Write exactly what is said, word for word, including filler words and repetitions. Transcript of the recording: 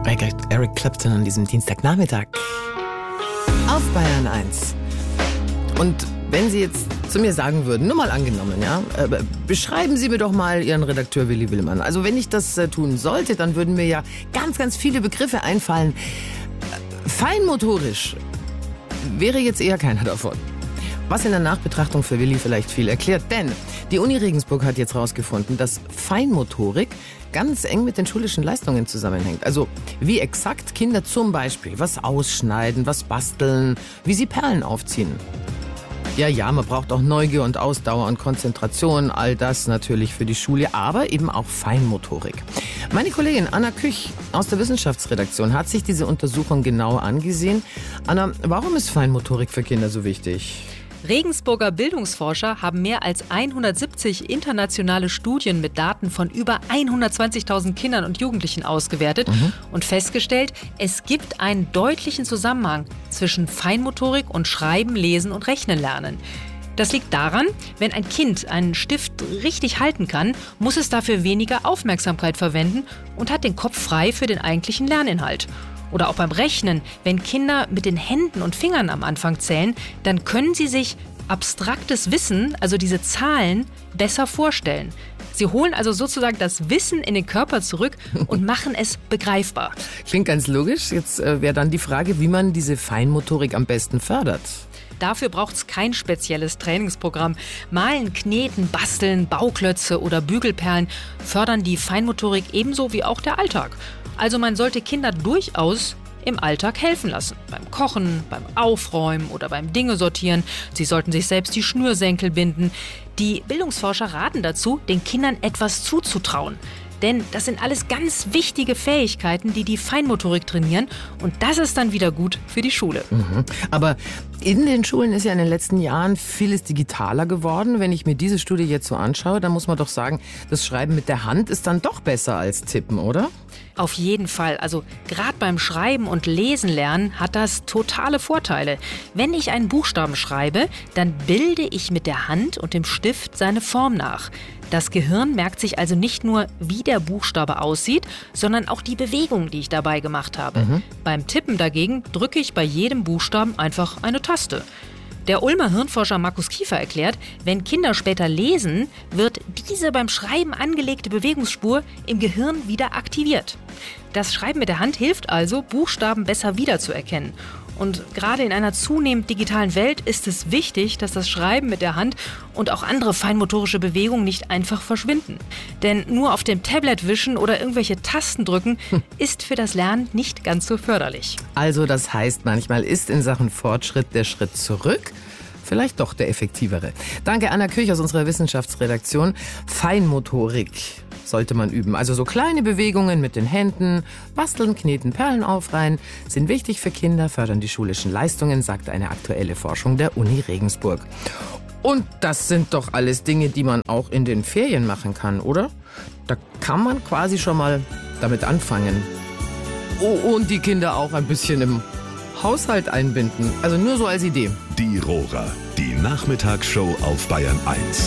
Eric Clapton an diesem Dienstagnachmittag auf Bayern eins. Und wenn Sie jetzt zu mir sagen würden, nur mal angenommen, ja, äh, beschreiben Sie mir doch mal Ihren Redakteur Willi Willmann. Also wenn ich das äh, tun sollte, dann würden mir ja ganz, ganz viele Begriffe einfallen. Äh, feinmotorisch wäre jetzt eher keiner davon. Was in der Nachbetrachtung für Willi vielleicht viel erklärt. Denn die Uni Regensburg hat jetzt herausgefunden, dass Feinmotorik ganz eng mit den schulischen Leistungen zusammenhängt. Also wie exakt Kinder zum Beispiel was ausschneiden, was basteln, wie sie Perlen aufziehen. Ja, ja, man braucht auch Neugier und Ausdauer und Konzentration, all das natürlich für die Schule, aber eben auch Feinmotorik. Meine Kollegin Anna Küch aus der Wissenschaftsredaktion hat sich diese Untersuchung genauer angesehen. Anna, warum ist Feinmotorik für Kinder so wichtig? Regensburger Bildungsforscher haben mehr als hundertsiebzig internationale Studien mit Daten von über hundertzwanzigtausend Kindern und Jugendlichen ausgewertet mhm. und festgestellt, es gibt einen deutlichen Zusammenhang zwischen Feinmotorik und Schreiben, Lesen und Rechnen lernen. Das liegt daran, wenn ein Kind einen Stift richtig halten kann, muss es dafür weniger Aufmerksamkeit verwenden und hat den Kopf frei für den eigentlichen Lerninhalt. Oder auch beim Rechnen, wenn Kinder mit den Händen und Fingern am Anfang zählen, dann können sie sich abstraktes Wissen, also diese Zahlen, besser vorstellen. Sie holen also sozusagen das Wissen in den Körper zurück und machen es begreifbar. Klingt ganz logisch. Jetzt äh, wäre dann die Frage, wie man diese Feinmotorik am besten fördert. Dafür braucht es kein spezielles Trainingsprogramm. Malen, Kneten, Basteln, Bauklötze oder Bügelperlen fördern die Feinmotorik ebenso wie auch der Alltag. Also man sollte Kinder durchaus im Alltag helfen lassen. Beim Kochen, beim Aufräumen oder beim Dinge sortieren. Sie sollten sich selbst die Schnürsenkel binden. Die Bildungsforscher raten dazu, den Kindern etwas zuzutrauen. Denn das sind alles ganz wichtige Fähigkeiten, die die Feinmotorik trainieren. Und das ist dann wieder gut für die Schule. Mhm. Aber in den Schulen ist ja in den letzten Jahren vieles digitaler geworden. Wenn ich mir diese Studie jetzt so anschaue, dann muss man doch sagen, das Schreiben mit der Hand ist dann doch besser als Tippen, oder? Auf jeden Fall. Also gerade beim Schreiben und Lesen lernen hat das totale Vorteile. Wenn ich einen Buchstaben schreibe, dann bilde ich mit der Hand und dem Stift seine Form nach. Das Gehirn merkt sich also nicht nur, wie der Buchstabe aussieht, sondern auch die Bewegung, die ich dabei gemacht habe. Mhm. Beim Tippen dagegen drücke ich bei jedem Buchstaben einfach eine Taste. Der Ulmer Hirnforscher Markus Kiefer erklärt, wenn Kinder später lesen, wird diese beim Schreiben angelegte Bewegungsspur im Gehirn wieder aktiviert. Das Schreiben mit der Hand hilft also, Buchstaben besser wiederzuerkennen. Und gerade in einer zunehmend digitalen Welt ist es wichtig, dass das Schreiben mit der Hand und auch andere feinmotorische Bewegungen nicht einfach verschwinden. Denn nur auf dem Tablet wischen oder irgendwelche Tasten drücken hm. ist für das Lernen nicht ganz so förderlich. Also das heißt, manchmal ist in Sachen Fortschritt der Schritt zurück vielleicht doch der effektivere. Danke Anna Küch aus unserer Wissenschaftsredaktion. Feinmotorik sollte man üben. Also so kleine Bewegungen mit den Händen, basteln, kneten, Perlen aufreihen, sind wichtig für Kinder, fördern die schulischen Leistungen, sagt eine aktuelle Forschung der Uni Regensburg. Und das sind doch alles Dinge, die man auch in den Ferien machen kann, oder? Da kann man quasi schon mal damit anfangen. Oh, und die Kinder auch ein bisschen im Haushalt einbinden. Also nur so als Idee. Die Rohrer, die Nachmittagsshow auf Bayern eins.